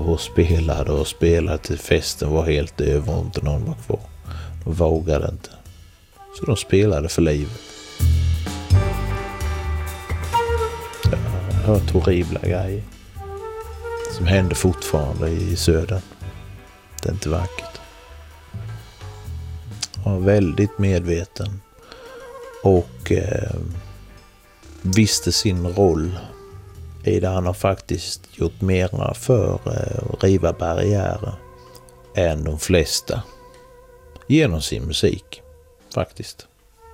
och spelade till festen var helt över och inte någon var kvar. De vågade inte. Så de spelade för livet. Jag har hört horribla grejer som händer fortfarande i södern. Det är inte vackert. Jag var väldigt medveten och visste sin roll i det. Han har faktiskt gjort mera för att riva barriärer än de flesta genom sin musik faktiskt.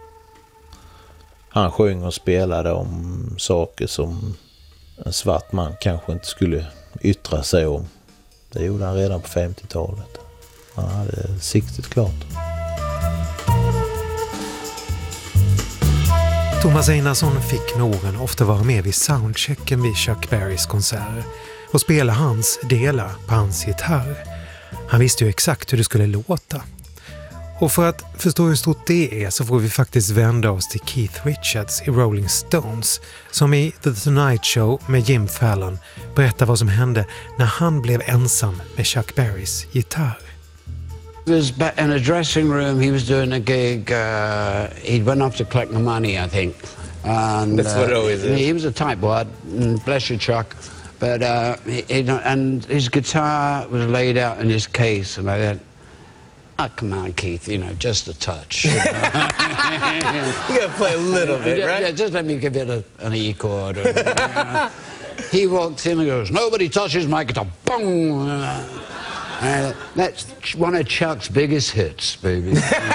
Han sjöng och spelade om saker som en svart man kanske inte skulle yttra sig om. Det gjorde han redan på 50-talet. Han hade siktet klart. Thomas Einarsson fick med åren ofta vara med vid soundchecken vid Chuck Berrys konserter och spela hans delar på hans gitarr. Han visste ju exakt hur det skulle låta. Och för att förstå hur stort det är så får vi faktiskt vända oss till Keith Richards i Rolling Stones som i The Tonight Show med Jim Fallon berättar vad som hände när han blev ensam med Chuck Berrys gitarr. He was in a dressing room. He was doing a gig. He'd went off to collect the money, I think. And that's what it always is. He was a tightwad. Bless you, Chuck. But and his guitar was laid out in his case, and I said, "Oh, come on, Keith. You know, just a touch." You gotta play a little bit, right? Yeah, just let me give it an E chord. He walked in and goes, "Nobody touches my guitar." Boom. That's one of Chucks biggest hits, baby.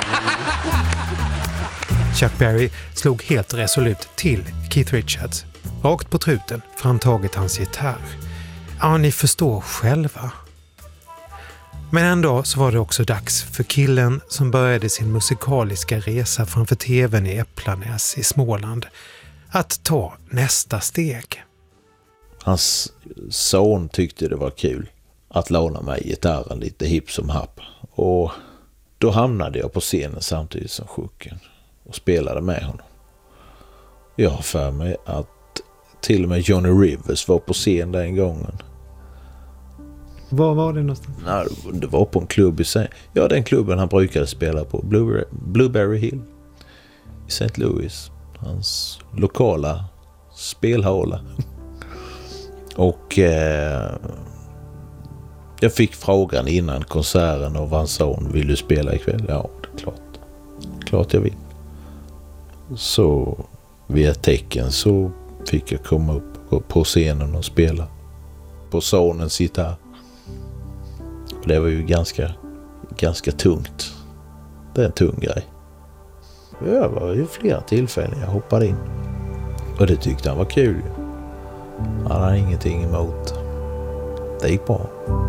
Chuck Berry slog helt resolut till Keith Richards. Rakt på truten framtaget hans gitarr. Ja, ni förstår själva. Men en dag så var det också dags för killen som började sin musikaliska resa framför tvn i Äpplanäs i Småland att ta nästa steg. Hans son tyckte det var kul att låna mig gitarren lite hipp som happ. Och då hamnade jag på scenen samtidigt som Sjuken och spelade med honom. Jag har för mig att till och med Johnny Rivers var på scen den gången. Var var det någonstans? Nej, det var på en klubb i ja, den klubben han brukade spela på, Blueberry Hill i St. Louis. Hans lokala spelhåla. Och jag fick frågan innan konserten av hans son, vill du spela ikväll? Ja, det är klart. Klart jag vill. Så via tecken så fick jag komma upp på scenen och spela på sonens gitarr. Och det var ju ganska tungt. Det är en tung grej. Det var ju flera tillfällen jag hoppade in. Och det tyckte han var kul. Han hade ingenting emot. Det gick bra.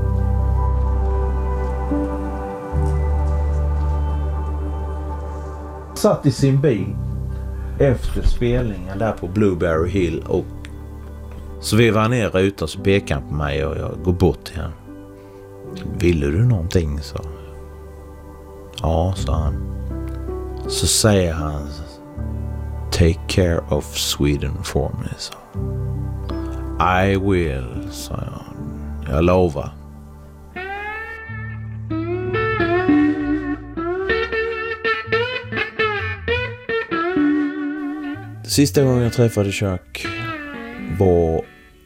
Satt i sin bil efter spelningen där på Blueberry Hill och så vi var ner ute och så pekade han på mig och jag går bort till honom. Ville du någonting? Så. Ja, sa han. Så säger han, take care of Sweden for me. Så. I will, sa jag. Jag lovar. Sista gången jag träffade Chuck var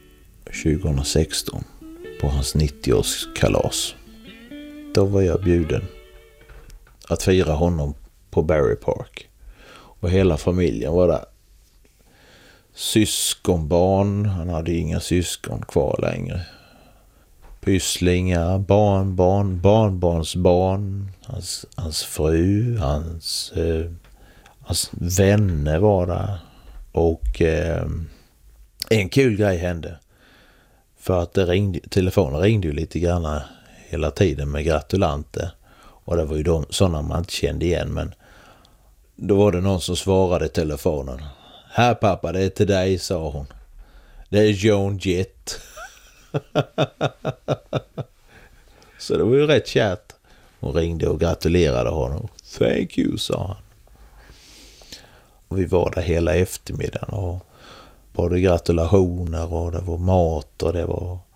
2016 på hans 90-årskalas. Då var jag bjuden att fira honom på Berry Park. Och hela familjen var där. Syskonbarn, han hade inga syskon kvar längre. Pysslingar, barnbarnsbarn, hans fru, hans vänner var där. Och en kul grej hände. För att telefonen ringde ju lite grann hela tiden med gratulanter. Och det var ju sådana man inte kände igen. Men då var det någon som svarade i telefonen. Här pappa, det är till dig, sa hon. Det är Joan Jett. Så det var ju rätt kärt. Hon ringde och gratulerade honom. Thank you, sa han. Och vi var där hela eftermiddagen och både gratulationer och det var mat och det var